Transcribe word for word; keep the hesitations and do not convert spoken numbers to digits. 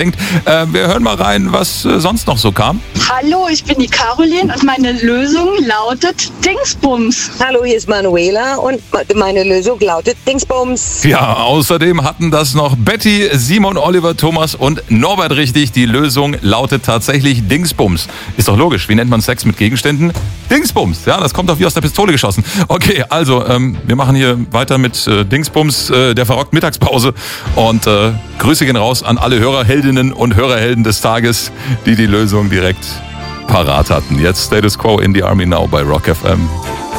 Äh, wir hören mal rein, was äh, sonst noch so kam. Hallo, ich bin die Caroline und meine Lösung lautet Dingsbums. Hallo, hier ist Manuela und meine Lösung lautet Dingsbums. Ja, außerdem hatten das noch Betty, Simon, Oliver, Thomas und Norbert richtig. Die Lösung lautet tatsächlich Dingsbums. Ist doch logisch. Wie nennt man Sex mit Gegenständen? Dingsbums. Ja, das kommt doch wie aus der Pistole geschossen. Okay, also ähm, wir machen hier weiter mit äh, Dingsbums, äh, der verrockten Mittagspause. Und äh, Grüße gehen raus an alle Hörerheldinnen und Hörerhelden des Tages, die die Lösung direkt parat hatten. Jetzt Status Quo in the Army Now bei Rock F M.